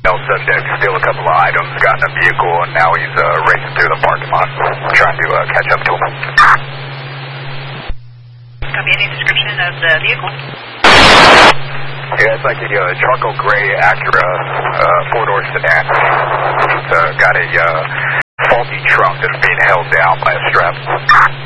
subject, steal a couple of items, got in a vehicle, and now he's racing through the parking lot, trying to catch up to him. Copy, any description of the vehicle? Yeah, it's like a charcoal gray Acura 4-door sedan. It's got a faulty trunk that's being held down by a strap.